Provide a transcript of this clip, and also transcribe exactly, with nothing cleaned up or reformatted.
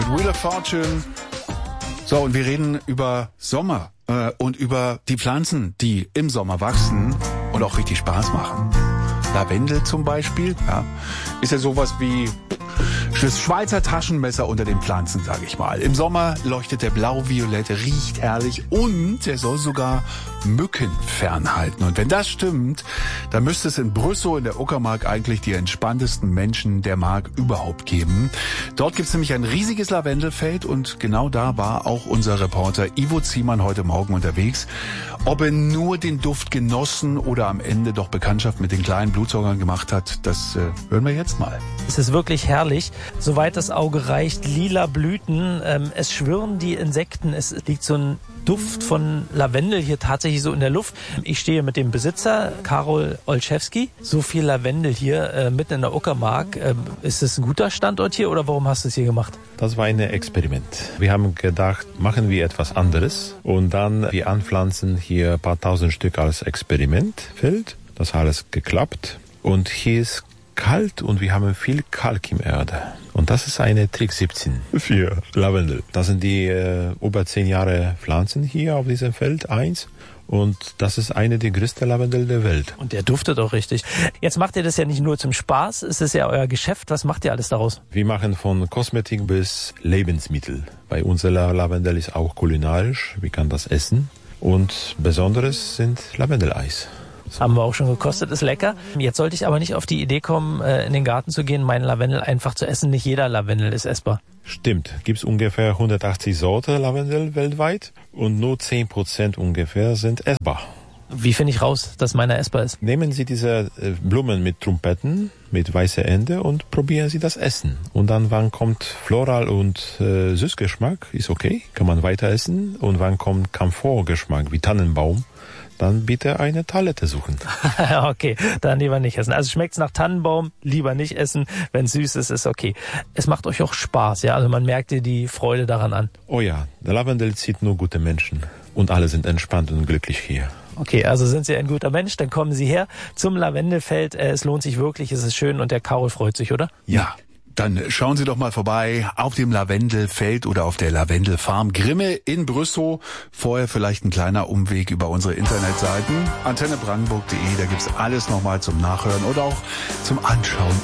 mit Wheel of Fortune. So, und wir reden über Sommer äh, und über die Pflanzen, die im Sommer wachsen und auch richtig Spaß machen. Lavendel zum Beispiel, ja, ist ja sowas wie das Schweizer Taschenmesser unter den Pflanzen, sage ich mal. Im Sommer leuchtet der blau-violett, riecht herrlich und er soll sogar Mücken fernhalten. Und wenn das stimmt, dann müsste es in Brüssow in der Uckermark eigentlich die entspanntesten Menschen der Mark überhaupt geben. Dort gibt es nämlich ein riesiges Lavendelfeld und genau da war auch unser Reporter Ivo Ziemann heute Morgen unterwegs. Ob er nur den Duft genossen oder am Ende doch Bekanntschaft mit den kleinen Blutsaugern gemacht hat, das äh, hören wir jetzt mal. Es ist wirklich herrlich, soweit das Auge reicht, lila Blüten, ähm, es schwirren die Insekten, es liegt so ein Duft von Lavendel hier tatsächlich so in der Luft. Ich stehe mit dem Besitzer, Karol Olszewski. So viel Lavendel hier äh, mitten in der Uckermark. Äh, ist es ein guter Standort hier oder warum hast du es hier gemacht? Das war ein Experiment. Wir haben gedacht, machen wir etwas anderes und dann wir anpflanzen hier ein paar tausend Stück als Experimentfeld. Das hat alles geklappt und hier ist kalt und wir haben viel Kalk im Erde. Und das ist eine Trick siebzehn für Lavendel. Das sind die äh, über zehn Jahre Pflanzen hier auf diesem Feld, eins. Und das ist eine der größten Lavendel der Welt. Und der duftet auch richtig. Jetzt macht ihr das ja nicht nur zum Spaß, es ist ja euer Geschäft. Was macht ihr alles daraus? Wir machen von Kosmetik bis Lebensmittel. Bei unserer Lavendel ist auch kulinarisch, wir können das essen. Und Besonderes sind Lavendeleis. Haben wir auch schon gekostet, ist lecker. Jetzt sollte ich aber nicht auf die Idee kommen, in den Garten zu gehen, meinen Lavendel einfach zu essen. Nicht jeder Lavendel ist essbar. Stimmt, gibt es ungefähr hundertachtzig Sorten Lavendel weltweit und nur zehn Prozent ungefähr sind essbar. Wie finde ich raus, dass meiner essbar ist? Nehmen Sie diese Blumen mit Trompetten, mit weißem Ende und probieren Sie das Essen. Und dann, wann kommt Floral und äh, Süßgeschmack, ist okay, kann man weiter essen. Und wann kommt Komfortgeschmack, wie Tannenbaum, dann bitte eine Talette suchen. Okay, dann lieber nicht essen. Also schmeckt's nach Tannenbaum, lieber nicht essen. Wenn es süß ist, ist okay. Es macht euch auch Spaß, ja? Also man merkt dir die Freude daran an. Oh ja, der Lavendel zieht nur gute Menschen. Und alle sind entspannt und glücklich hier. Okay, also sind Sie ein guter Mensch, dann kommen Sie her zum Lavendelfeld. Es lohnt sich wirklich, es ist schön und der Karol freut sich, oder? Ja. Dann schauen Sie doch mal vorbei auf dem Lavendelfeld oder auf der Lavendelfarm Grimme in Brüssow. Vorher vielleicht ein kleiner Umweg über unsere Internetseiten antenne brandenburg punkt de. Da gibt's alles nochmal zum Nachhören oder auch zum Anschauen.